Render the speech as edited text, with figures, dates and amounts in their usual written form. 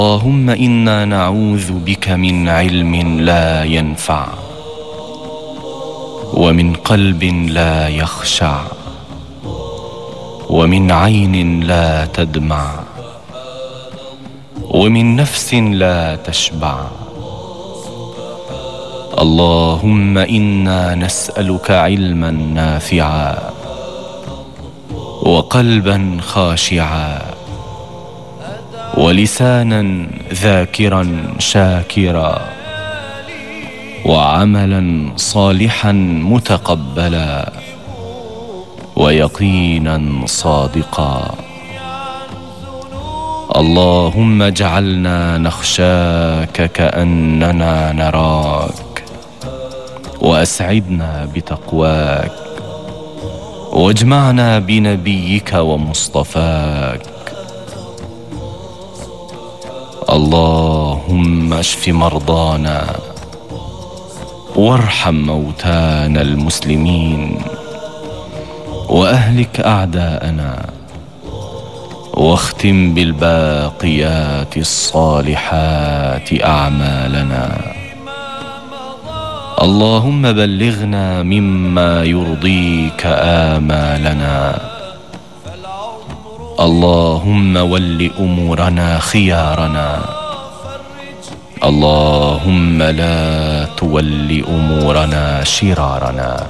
اللهم إنا نعوذ بك من علم لا ينفع، ومن قلب لا يخشع، ومن عين لا تدمع، ومن نفس لا تشبع. اللهم إنا نسألك علما نافعا، وقلبا خاشعا، ولسانا ذاكرا شاكرا، وعملا صالحا متقبلا، ويقينا صادقا. اللهم اجعلنا نخشاك كأننا نراك، وأسعدنا بتقواك، واجمعنا بنبيك ومصطفاك. اللهم اشف مرضانا، وارحم موتانا المسلمين، وأهلك أعداءنا، واختم بالباقيات الصالحات أعمالنا. اللهم بلغنا مما يرضيك آمالنا. اللهم ول أمورنا خيارنا. اللهم لا تول أمورنا شرارنا.